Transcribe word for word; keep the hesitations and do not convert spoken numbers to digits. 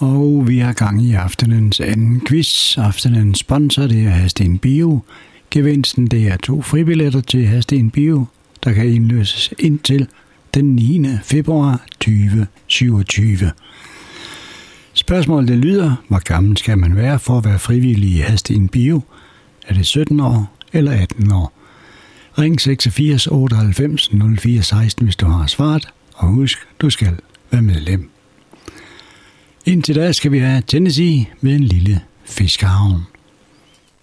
Og vi har gang i aftenens anden quiz. Aftenens sponsor, det er Hadsten Bio. Gevinsten, det er to fribilletter til Hadsten Bio, der kan indløses indtil den niende februar tyve syvogtyve. Spørgsmålet det lyder, hvor gammel skal man være for at være frivillig i Hadsten Bio? Er det sytten år eller atten år? Ring seksogfirs otteoghalvfems nul fire seksten, hvis du har svaret, og husk, du skal være medlem. Indtil da skal vi have Tennessee med en lille fiskehavn.